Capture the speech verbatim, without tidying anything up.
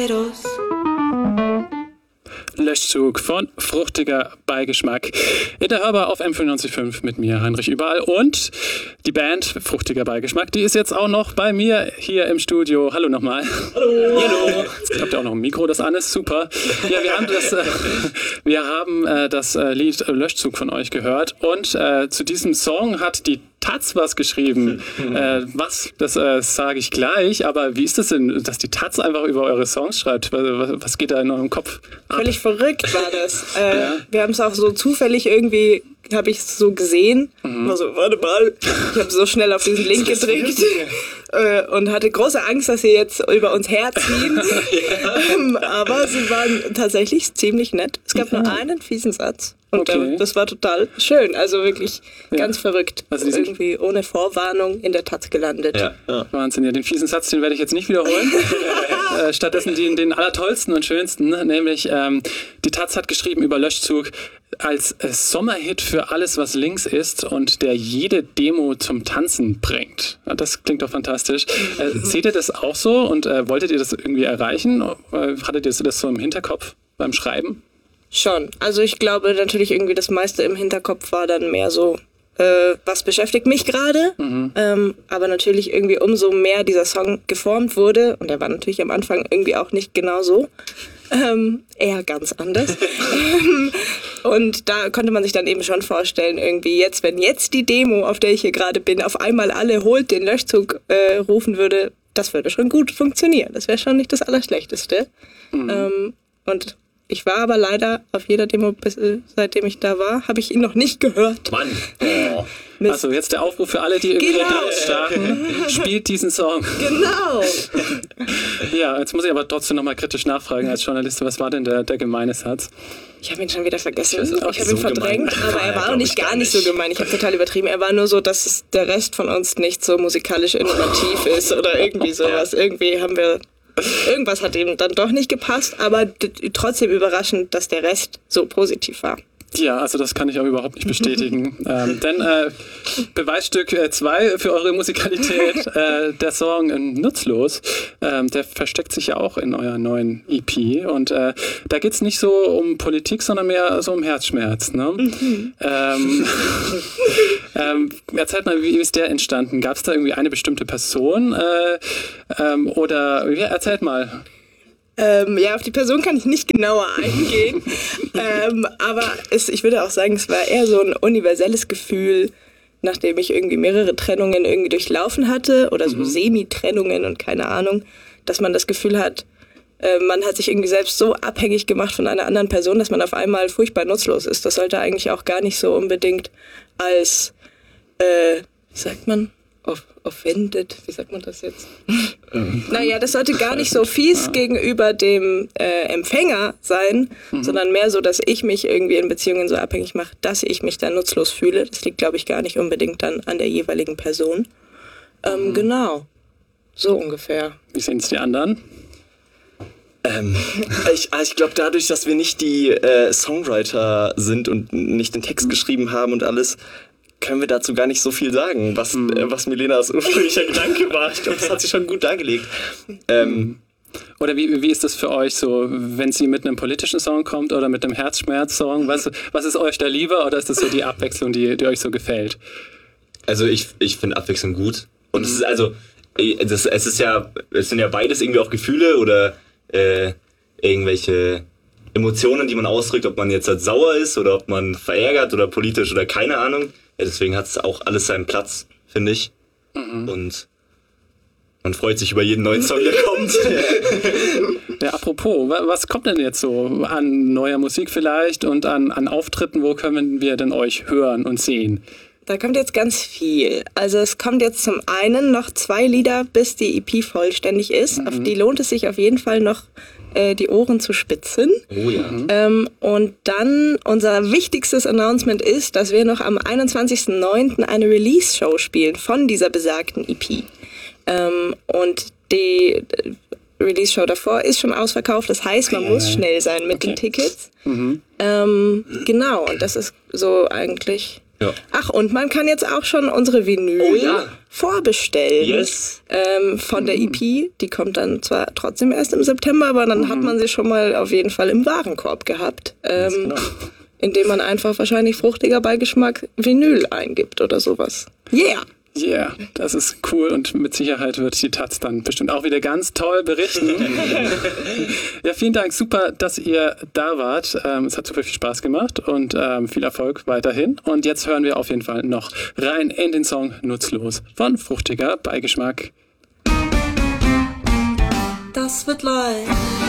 Löschzug von Fruchtiger Beigeschmack. In der Hörbar auf M fünfundneunzig Komma fünf mit mir, Heinrich Überall. Und die Band Fruchtiger Beigeschmack, die ist jetzt auch noch bei mir hier im Studio. Hallo nochmal. Hallo. Hallo. Jetzt habt ihr auch noch ein Mikro, das an ist. Super. Ja, wir haben das, äh, wir haben, äh, das äh, Lied Löschzug von euch gehört. Und äh, zu diesem Song hat die Taz was geschrieben. äh, was? Das äh, sage ich gleich. Aber wie ist das denn, dass die Taz einfach über eure Songs schreibt? Was, was geht da in eurem Kopf ab? Völlig verrückt war das. Äh, Ja. Wir haben es auch so zufällig irgendwie, habe ich es so gesehen. Mhm. War so, warte mal. Ich habe so schnell auf diesen Link gedrückt äh, und hatte große Angst, dass sie jetzt über uns herziehen. ähm, aber sie waren tatsächlich ziemlich nett. Es gab Ja. nur einen fiesen Satz. Und Okay. äh, das war total schön. Also wirklich Ja. ganz verrückt. Also die sind- irgendwie ohne Vorwarnung in der Taz gelandet. Ja. Ja. Wahnsinn, ja, den fiesen Satz, den werde ich jetzt nicht wiederholen. äh, stattdessen den, den allertollsten und schönsten, nämlich ähm, die Taz hat geschrieben über Löschzug als äh, Sommerhit für alles, was links ist und der jede Demo zum Tanzen bringt. Ja, das klingt doch fantastisch. Äh, seht ihr das auch so und äh, wolltet ihr das irgendwie erreichen? Äh, hattet ihr das so im Hinterkopf beim Schreiben? Schon. Also ich glaube natürlich irgendwie das meiste im Hinterkopf war dann mehr so, äh, was beschäftigt mich gerade? Mhm. Ähm, aber natürlich irgendwie umso mehr dieser Song geformt wurde, und der war natürlich am Anfang irgendwie auch nicht genau so, ähm, eher ganz anders. Und da konnte man sich dann eben schon vorstellen, irgendwie jetzt, wenn jetzt die Demo, auf der ich hier gerade bin, auf einmal alle holt den Löschzug äh, rufen würde, das würde schon gut funktionieren. Das wäre schon nicht das Allerschlechteste. Mhm. Ähm, und ich war aber leider auf jeder Demo, bis, äh, seitdem ich da war, habe ich ihn noch nicht gehört. Mann. Oh. Mist. Also jetzt der Aufruf für alle, die irgendwie Genau. starten, spielt diesen Song. Genau. Ja, jetzt muss ich aber trotzdem nochmal kritisch nachfragen als Journalist, was war denn der, der gemeine Satz? Ich habe ihn schon wieder vergessen. Ich weiß Ich auch, habe so ihn verdrängt, gemein. aber er Ja, war auch glaub nicht ich gar gar nicht so nicht. gemein. Ich habe total übertrieben. Er war nur so, dass der Rest von uns nicht so musikalisch innovativ ist oder irgendwie sowas. Irgendwie haben wir... Irgendwas hat ihm dann doch nicht gepasst, aber d- trotzdem überraschend, dass der Rest so positiv war. Ja, also das kann ich auch überhaupt nicht bestätigen. ähm, denn äh, Beweisstück zwei für eure Musikalität, äh, der Song äh, Nutzlos, ähm, der versteckt sich ja auch in eurer neuen E P. Und äh, da geht's nicht so um Politik, sondern mehr so um Herzschmerz. Ne? Mhm. Ähm, ähm, erzählt mal, wie ist der entstanden? Gab es da irgendwie eine bestimmte Person? Äh, ähm, oder ja, erzählt mal. Ähm, ja, auf die Person kann ich nicht genauer eingehen, ähm, aber es, ich würde auch sagen, es war eher so ein universelles Gefühl, nachdem ich irgendwie mehrere Trennungen irgendwie durchlaufen hatte oder so mhm. Semi-Trennungen und keine Ahnung, dass man das Gefühl hat, äh, man hat sich irgendwie selbst so abhängig gemacht von einer anderen Person, dass man auf einmal furchtbar nutzlos ist. Das sollte eigentlich auch gar nicht so unbedingt als, äh, wie sagt man? Off- offended, wie sagt man das jetzt? Ähm. Naja, das sollte gar nicht so fies ja. gegenüber dem äh, Empfänger sein, mhm. sondern mehr so, dass ich mich irgendwie in Beziehungen so abhängig mache, dass ich mich dann nutzlos fühle. Das liegt, glaube ich, gar nicht unbedingt dann an der jeweiligen Person. Ähm, mhm. Genau, so ungefähr. Wie sehen es die anderen? Ähm, ich ich glaube, dadurch, dass wir nicht die äh, Songwriter sind und nicht den Text geschrieben haben und alles, können wir dazu gar nicht so viel sagen, was, mhm. äh, was Milenas ursprünglicher Gedanke war. Ich glaube, das hat sie schon gut dargelegt. Ähm, oder wie, wie ist das für euch so, wenn sie mit einem politischen Song kommt oder mit einem Herzschmerz-Song? Was, was ist euch da lieber oder ist das so die Abwechslung, die, die euch so gefällt? Also ich, ich finde Abwechslung gut. Und es ist also, das, es ist ja, es sind ja beides irgendwie auch Gefühle oder äh, irgendwelche Emotionen, die man ausdrückt, ob man jetzt halt sauer ist oder ob man verärgert oder politisch oder keine Ahnung. Ja, deswegen hat es auch alles seinen Platz, finde ich. Mhm. Und man freut sich über jeden neuen Song, der kommt. Ja, apropos, was kommt denn jetzt so an neuer Musik vielleicht und an, an Auftritten? Wo können wir denn euch hören und sehen? Da kommt jetzt ganz viel. Also es kommt jetzt zum einen noch zwei Lieder, bis die E P vollständig ist. Mhm. Auf die lohnt es sich auf jeden Fall noch, äh, die Ohren zu spitzen. Oh ja. Ähm, und dann unser wichtigstes Announcement ist, dass wir noch am einundzwanzigsten neunten eine Release-Show spielen von dieser besagten E P. Ähm, und die Release-Show davor ist schon ausverkauft. Das heißt, man muss schnell sein mit okay. den Tickets. Mhm. Ähm, genau, und das ist so eigentlich Ja. Ach, und man kann jetzt auch schon unsere Vinyl Oh, ja. vorbestellen. Yes. Ähm, von der E P. Die kommt dann zwar trotzdem erst im September, aber dann hat man sie schon mal auf jeden Fall im Warenkorb gehabt. Ähm, Genau. Indem man einfach wahrscheinlich fruchtiger Beigeschmack Vinyl eingibt oder sowas. Yeah! Yeah, das ist cool und mit Sicherheit wird die Taz dann bestimmt auch wieder ganz toll berichten. Ja, vielen Dank, super, dass ihr da wart. Ähm, es hat super viel Spaß gemacht und ähm, viel Erfolg weiterhin. Und jetzt hören wir auf jeden Fall noch rein in den Song Nutzlos von Fruchtiger Beigeschmack. Das wird Leid.